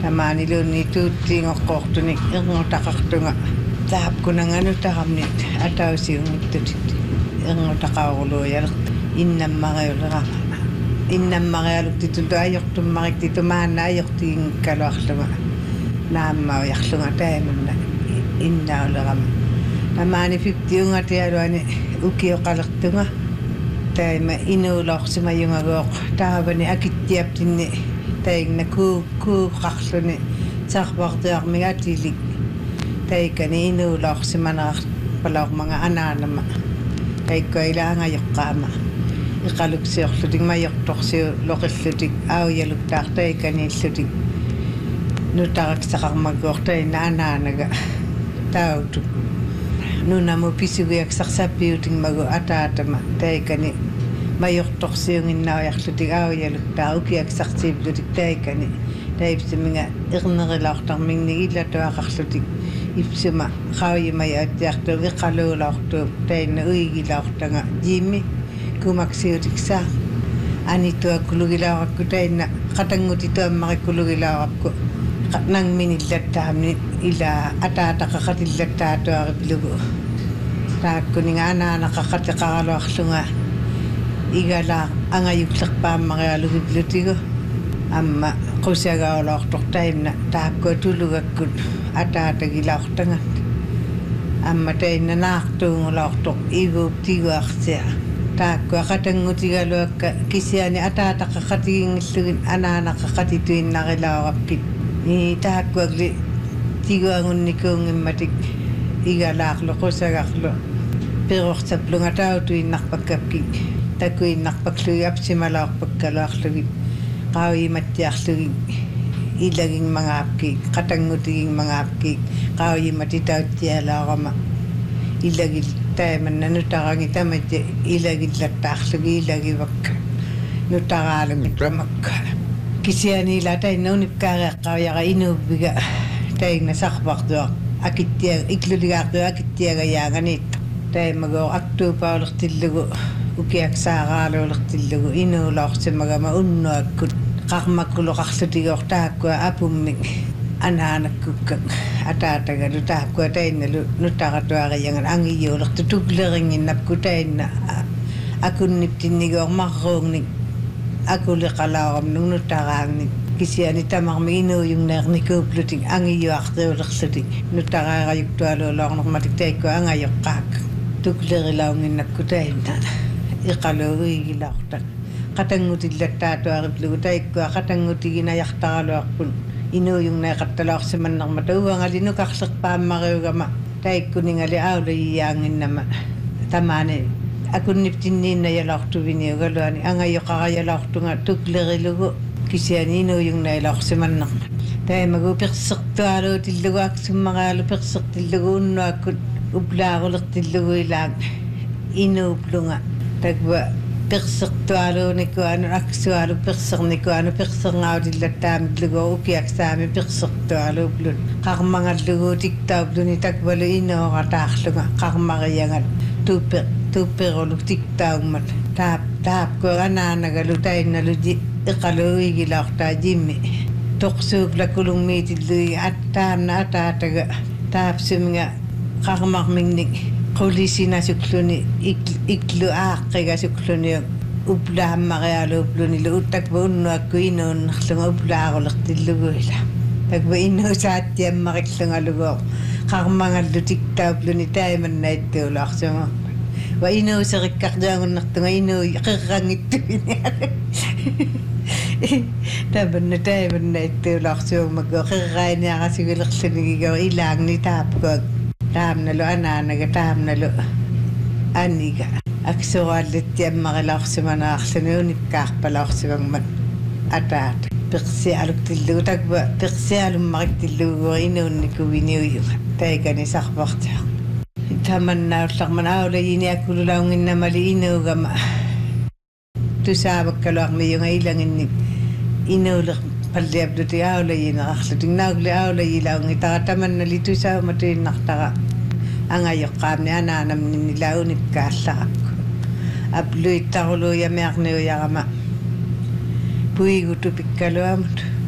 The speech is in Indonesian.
Tamani luni tuutti ngoqqortunik erngutaqartunga taapkunanganu taramnit atausiunguttutit erngutaqauruluujalert innammaриулерама innammaриалуктитулу ajortummariktitumаанна ajortigingkaluарлуга нааммауярлуга тааманна иннаулерама тамаани 50-унгатиалуани укиоқалертунга таима инуулоорсимаюнгагооқ таавани акиттиаптинни таигна кууқарлуни сарпартиармигатилик таикани инуулоорсиманеар палаормага анаанама таиккоилаангайоққаама иқалуксиорлутик майорторсиу лоқиллутик аауялуктаар таиканииллутик нутараксақармагуортаина анаанага тауту нунаму писугиаксарсаппиутингмагу атаатама таикани майорторсиунгиннааярлутик аауялуктаар укиаксартииплутик таикани таипсиминга эрнерилаортармигни иллатуақарлутик ипсума хаuyimaya аттиарту иқалуулаорту таинна уигилаортага жимми кумаксиутиксаа анитуаккулугилааракку таинна қатангутитуаммариккулугилааракку нангминиллаттаамни ила атаатақақатиллаттаатуарипилугу тааккунинга анаанақақатеқаралуарлунга игала ангаюклерпааммариалугиплутигу амма қусагаалаортортаимна тааккуатулугаккут атаатагилаортангат амма таинна наартуунгулаортор игууптигуарсиа тааккуа қатангутигалуакка кисиани атаатақақатигингиллугин анаанақақатитуиннарилаараппит и тааккуагли тигуангунникуунгимматик игалаарлу қусагарлу пирортаплунга таутуиннарпаккапкик такуиннарпаклуги апсималаарпаккалуарлугит qauyimатtiарлугин илагингмагаапкик қатангутигингмагаапкик qauyиматитаутtiалаарама илагил тааманна нутаранги тамати илагиллаттаарлуги илагивакка нутараалуми тамакка кисианила тайнауниккаареэккааяра инууппига таигна сарпартуа акиттиа иклулигаартуа акиттиага яаганит таимагоо актуупаулертиллугу укиаксаараалуулертиллугу инуулаорсимагама уннуаккут qarmakkuloqarlutigiortaakua apummi anaanakkukkak ataataгаlu taakkua tainnalu nuttaratuariangal angiyuulertu tupleringinnapku tainna akunniptinnigoormarruugnik akuliqalaaramnung nuttaraagnik kisiani tamarmi inuuyungneernikuuplutik angiyuartiulerlutik nuttaraarajuktualuulornermatik taikkua angajoqqaak tuklerilaunginnapku tainna iqaluugigilaortak қатангутиллаттаатуарипплугу таиккуа қатангутигинаяртаралуарпун инуuyungneeqattalaorsimannarma tauangalinu карлерпааммариугама таиккунингали аулаиаангиннама тамаани акунниптиннииннаялаортувиниугалуани ангайоқараялаортунга туклерилугу кисиани инуuyungneelаорсиманнарма таимагу персертуалуутиллугу аксуммараалу персертиллугу уннуаккут уплаарулертиллугу илаак инууплунга таква персертуалууникуану аксуалу персерникуану персернгаутиллаттаамиллугу укиаксаами персертуалууплут қармангаллугу тиктааплуни таквалу инооратаарлуга қармариангат тупперулук тиктаагмат таапкуаганаанагалу таинналу иқалуигилаортаа жимми торсууплаккулунгмиитиллуи аттаамна атаатага таапсуминга қармармигник qulisinasukluni iklu aaqqigasukluni uplaammaриалууплуни луuttаква уннуакку инууннерлунга уплаарулертиллугуила таква иннуусааттиаммариллунгалугоо қармангаллу тиктааплуни таиманнаиттуулаарсума ва инуусериккартуагуннертунга инуу қеррангиттуини табанна таиманнаиттуулаарсуумакку қеррааниарасугилерлунигигоо илаагни таапкуак таамналу анаанага таамналу анига аксуааллаттиаммарилаарсиманаарлуни униккаарпалаарсивангмат атаат персиалуктиллугу таква персиалуммариктиллугу инуунникувиниуюга таикани сарпартиа таманнаулларман аулаиниаккулулаунгиннамали инуугама тусааваккалуармиюнга илангинник инуулер паллиаплути аулаинеқарлутик наагли аулаилаунги таратаманнали тусааматуиннартара ангайоққаамни анаанамнинни лауниккаалларакку аплуиттарулуйамиарниуярама пуигуту пиккалуамут